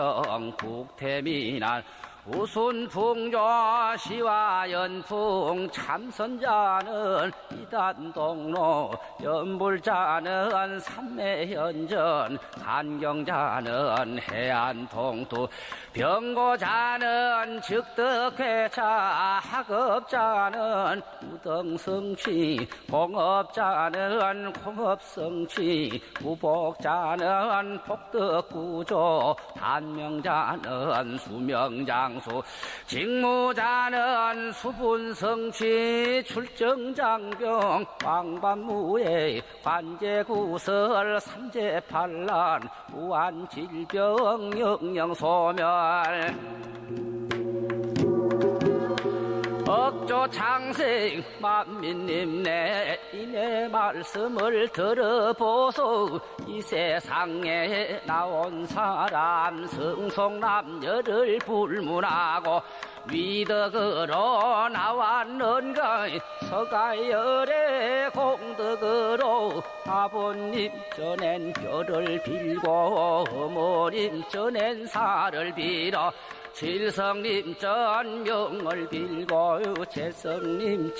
국태민안 우순풍조 시와 연풍 참선자는 이단동로 연불자는 삼매현전 간경자는 해안통투 병고자는 즉득회차 학업자는 우등성취 공업자는 공업성취 무복자는 복덕구조 단명자는 수명장수 직무자는 수분성취 출정장병 왕반무예 관제구설 삼재팔란 무한질병 영영소멸 억조 창생 만민님네 이내 말씀을 들어보소. 이 세상에 나온 사람 성송남녀를 불문하고 위덕으로 나왔는가 서가열의 공덕으로 아버님 전엔 뼈를 빌고 어머님 전엔 살을 빌어 칠성님 전 명을 빌고 재성님